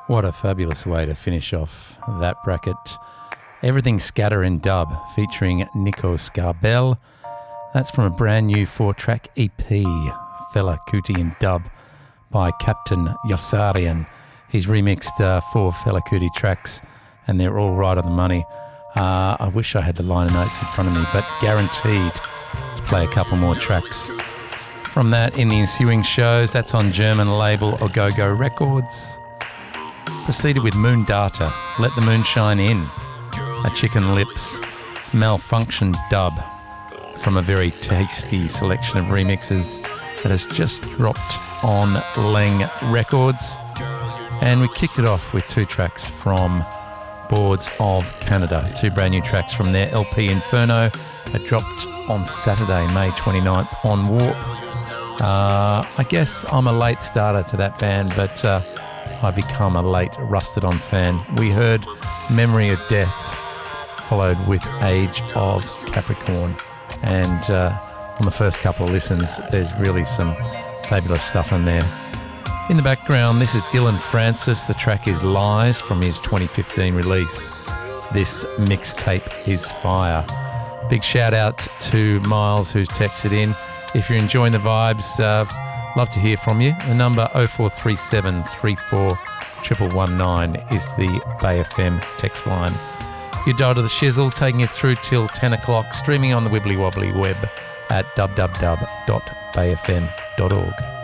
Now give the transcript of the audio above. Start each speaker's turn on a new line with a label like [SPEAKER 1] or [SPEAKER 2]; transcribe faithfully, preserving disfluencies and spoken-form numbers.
[SPEAKER 1] What a fabulous way to finish off that bracket. Everything Scatter in Dub featuring Nico Scarbell. That's from a brand new four-track E P, Fela Kuti in Dub, by Captain Yossarian. He's remixed uh, four Fela Kuti tracks, and they're all right on the money. Uh, I wish I had the liner notes in front of me, but guaranteed to play a couple more tracks from that in the ensuing shows. That's on German label Ogogo Records. Proceeded with Moon Data, Let the Moon Shine In, a Chicken Lips Malfunction dub from a very tasty selection of remixes that has just dropped on Leng Records. And we kicked it off with two tracks from Boards of Canada, two brand new tracks from their L P Inferno that dropped on Saturday, May twenty-ninth on Warp. Uh, I guess I'm a late starter to that band, but uh, I become a late Rusted On fan. We heard Memory of Death, followed with Age of Capricorn. And uh, on the first couple of listens, there's really some fabulous stuff in there. In the background, this is Dylan Francis. The track is Lies from his twenty fifteen release. This mixtape is fire. Big shout out to Miles, who's texted in. If you're enjoying the vibes, uh, love to hear from you. The number oh four three seven, three four one one one nine is the Bay F M text line. You dial to the shizzle, taking it through till ten o'clock, streaming on the Wibbly Wobbly web at w w w dot bay f m dot org.